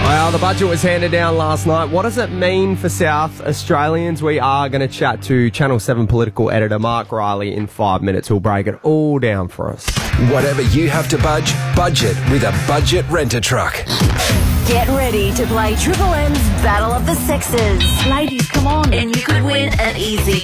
Well, the budget was handed down last night. What does it mean for South Australians? We are going to chat to Channel 7 political editor Mark Riley in 5 minutes. He'll break it all down for us. Whatever you have to budget with a budget renter truck. Get ready to play Triple M's Battle of the Sexes. Ladies, come on. And you could win an easy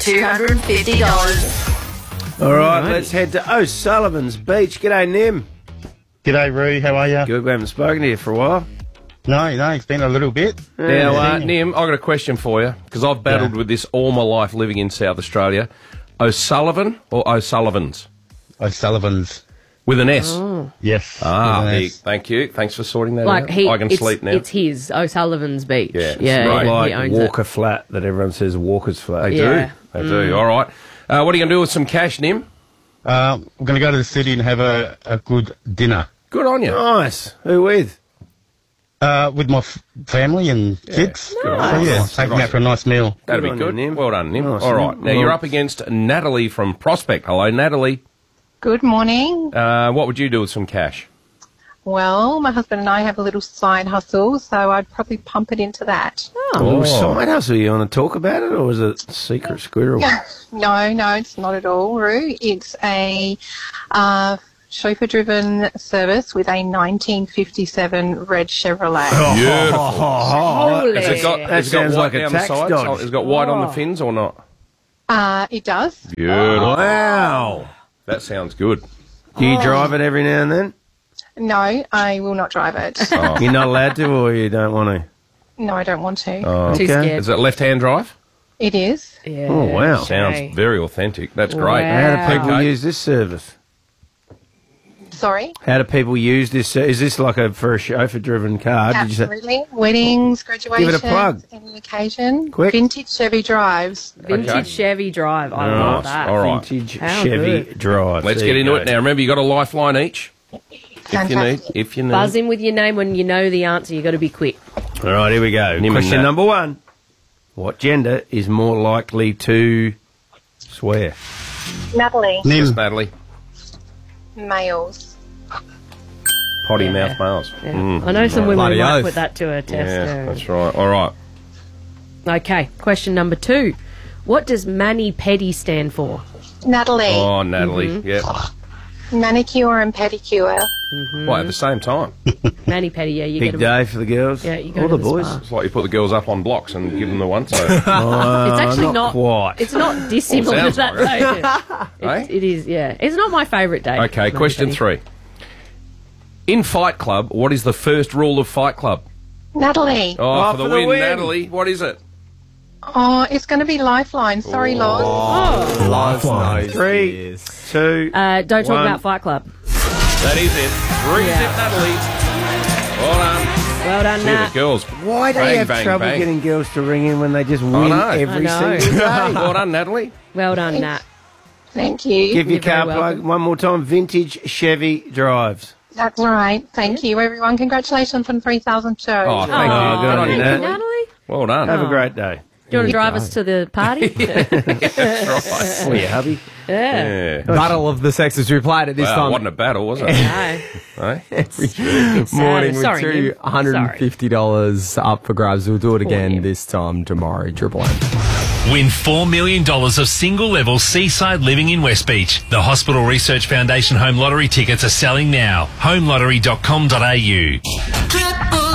$250. All right, let's head to O'Sullivan's Beach. G'day, Nim. G'day, Roo. How are you? Good, we haven't spoken to you for a while. No, it's been a little bit. Now, Nim, I've got a question for you, because I've battled with this all my life living in South Australia. O'Sullivan or O'Sullivans? O'Sullivan's. With an S? Oh. Yes. Thank you. Thanks for sorting that Like out. I can sleep now. It's his, O'Sullivan's Beach. Yeah, Right. he Like owns Walker Flat that everyone says Walker's Flat. They Yeah. do. They do. All right. What are you going to do with some cash, Nim? We're going to go to the city and have a good dinner. Good on you. Nice. Who with? With my family and kids. Good So, on you. taking out for a nice meal. That'd Good be on good. you, Nim. Well done, Nim. Nice, All right. Nim. Now, you're up against Natalie from Prospect. Hello, Natalie. Good morning. What would you do with some cash? Well, my husband and I have a little side hustle, so I'd probably pump it into that. A little side hustle. You want to talk about it, or is it secret squirrel? No, it's not at all, Roo. It's a chauffeur-driven service with a 1957 red Chevrolet. Holy. Has it got That sounds white like a down tax the sides? dodge. Oh, has it got white on the fins or not? It does. Beautiful. Wow. That sounds good. Do you drive it every now and then? No, I will not drive it. You're not allowed to, or you don't want to? No, I don't want to. Too scared. Is it left-hand drive? It is. Yeah. Oh, wow. Sounds very authentic. That's great. Wow. How do people Okay. use this service? Sorry? How do people use this? Is this like for a chauffeur-driven car? Did you say? Absolutely. Weddings, graduations, Give it a plug. any occasion. Quick. Vintage Chevy drives. Vintage Chevy Drive. I love that. All right. Vintage How Chevy good. Drive. Let's There get you into go. it now. Remember, you got a lifeline each. Fantastic. If you need. Buzz in with your name when you know the answer. You got to be quick. All right, here we go. Nim and Question Nat. number 1. What gender is more likely to swear? Natalie. Nim. Yes, Natalie. Males. Potty mouth males. Yeah. I know some women Bloody might oath. put that to a test. Yeah, that's right. All right. Okay, question number 2. What does mani-pedi stand for? Natalie. Oh, Natalie. Mm-hmm. Yeah. Manicure and pedicure. What, at the same time? Mani-pedi, yeah, you Big get them. day for the girls? Yeah, you go All to the the boys? spa. It's like you put the girls up on blocks and give them the once over. It's actually not quite. It's not dissimilar Well, to it that sounds though. Eh? It is, yeah. It's not my favourite day. Okay, question 3. In Fight Club, what is the first rule of Fight Club? Natalie. Oh, for for the the win, win. Natalie. What is it? Oh, it's going to be Lifeline. Sorry, Loz. Lifeline. 3, 2, Don't talk One. about Fight Club. That is it. 3-zip, Yeah. Natalie. Well done. Well done, See the Nat. girls. Why do Bang, you have bang, trouble bang. getting girls to ring in when they just win know. every I know. single day? Well done, Natalie. Well done, Nat. Thank you. Give your You're very car plug welcome. one more time. Vintage Chevy Drives. That's right. Thank you, everyone. Congratulations on 3,000 shows. Oh, thank Oh, you. good Good on on you, you, Nat. Natalie, Well done. Have a great day. do you want to drive us to the party? That's right. Oh, yeah, hubby. Yeah. Yeah. Battle of the Sexes. We played it this Wow, it time. wasn't a battle, was it? No. Eh? Morning with Sorry, Nim. $250 up for grabs. We'll do it again Nim. this time tomorrow. Triple M. Win $4 million of single-level seaside living in West Beach. The Hospital Research Foundation Home Lottery tickets are selling now. homelottery.com.au.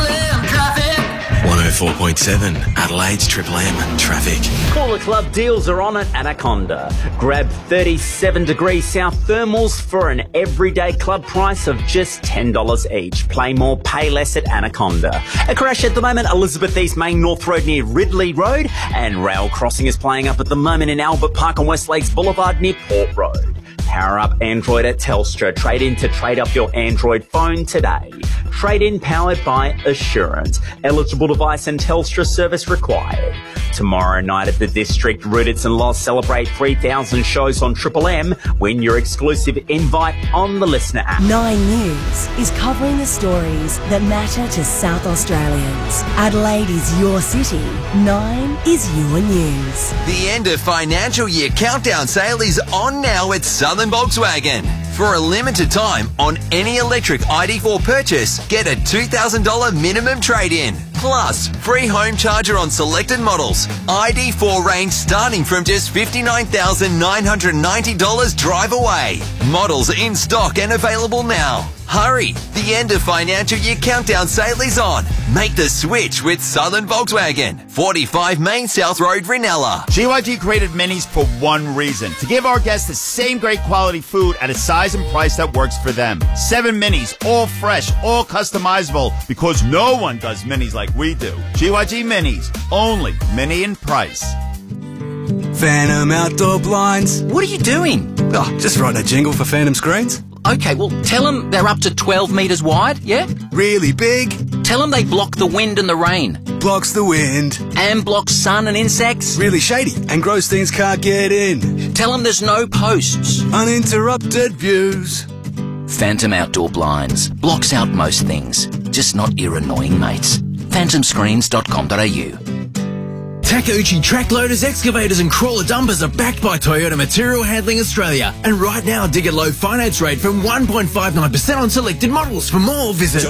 104.7 Adelaide's Triple M traffic. Cooler Club deals are on at Anaconda. Grab 37 degrees south thermals for an everyday club price of just $10 each. Play more, pay less at Anaconda. A crash at the moment, Elizabeth East Main North Road near Ridley Road, and Rail Crossing is playing up at the moment in Albert Park on West Lakes Boulevard near Port Road. Power up Android at Telstra. Trade in to trade up your Android phone today. Trade in powered by Assurance. Eligible device and Telstra service required. Tomorrow night at the District, Ruditz and Loz celebrate 3,000 shows on Triple M. Win your exclusive invite on the Listener app. 9 News is covering the stories that matter to South Australians. Adelaide is your city. 9 is your news. The end of financial year countdown sale is on now at Southern Volkswagen. For a limited time, on any electric ID4 purchase, get a $2,000 minimum trade-in. Plus, free home charger on selected models. ID4 range starting from just $59,990 drive away. Models in stock and available now. Hurry! The end of financial year countdown sale is on. Make the switch with Southern Volkswagen. 45 Main South Road, Renella. GYG created Minis for one reason. To give our guests the same great quality food at a size and price that works for them. 7 Minis, all fresh, all customizable, because no one does Minis like we do. GYG Minis, only Mini in price. Phantom Outdoor Blinds. What are you doing? Oh, just writing a jingle for Phantom Screens. Okay, well, tell them they're up to 12 metres wide, yeah? Really big. Tell them they block the wind and the rain. Blocks the wind. And blocks sun and insects. Really shady, and gross things can't get in. Tell them there's no posts. Uninterrupted views. Phantom Outdoor Blinds. Blocks out most things, just not your annoying mates. phantomscreens.com.au. Takeuchi track loaders, excavators and crawler dumpers are backed by Toyota Material Handling Australia. And right now, dig a low finance rate from 1.59% on selected models. For more, visit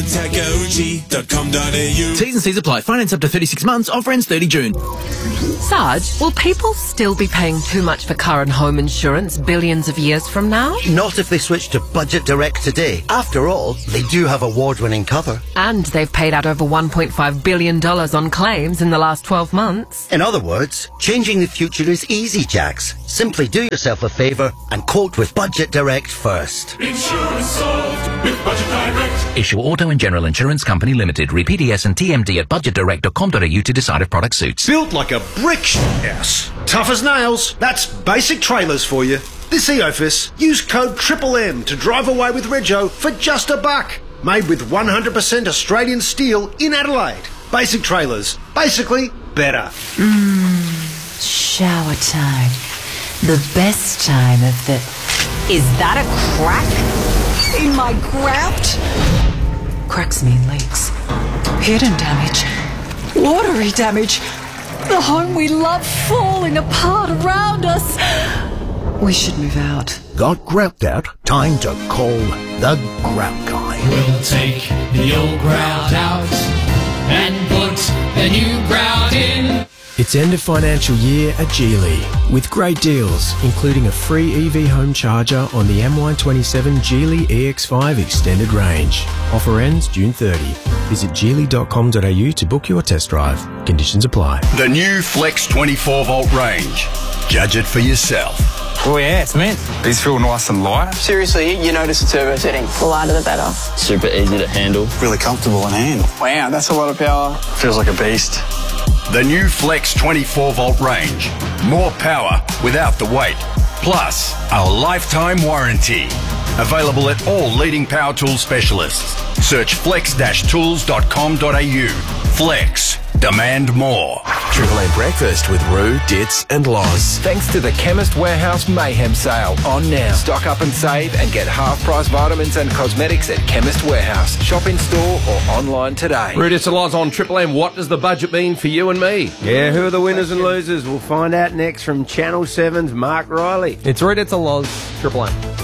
toyotatakeuchi.com.au. T's and C's apply. Finance up to 36 months. Offer ends 30 June. Sarge, will people still be paying too much for car and home insurance billions of years from now? Not if they switch to Budget Direct today. After all, they do have award-winning cover. And they've paid out over $1.5 billion on claims in the last 12 months. In other words, changing the future is easy, Jax. Simply do yourself a favour and quote with Budget Direct first. Insurance solved with Budget Direct. Issue Auto and General Insurance Company Limited. Read PDS and TMD at budgetdirect.com.au to decide if product suits. Built like a brick house. Tough as nails. That's Basic Trailers for you. This EOFIS, use code M to drive away with Rego for just $1. Made with 100% Australian steel in Adelaide. Basic Trailers. Basically better. Shower time. The best time of the... Is that a crack in my graft? Cracks mean leaks. Hidden damage. Watery damage. The home we love falling apart around us. We should move out. Got grout out? Time to call the Grout Guy. We'll take the old grout out and put the new grout in. It's end of financial year at Geely with great deals, including a free EV home charger on the MY27 Geely EX5 Extended Range. Offer ends June 30. Visit geely.com.au to book your test drive. Conditions apply. The new Flex 24-volt range. Judge it for yourself. Oh yeah, it's mint. These feel nice and light. Seriously, you notice the turbo setting. The lighter the better. Super easy to handle. Really comfortable in hand. Wow, that's a lot of power. Feels like a beast. The new Flex 24-volt range. More power without the weight. Plus, a lifetime warranty. Available at all leading power tool specialists. Search flex-tools.com.au. Flex. Demand more. Triple M Breakfast with Roo, Ditz and Loz. Thanks to the Chemist Warehouse Mayhem Sale. On now. Stock up and save and get half-price vitamins and cosmetics at Chemist Warehouse. Shop in store or online today. Rudy, it's a lot on Triple M. What does the budget mean for you and me? Yeah, who are the winners and losers? We'll find out next from Channel 7's Mark Riley. It's Rudy, it's a Loz, Triple M.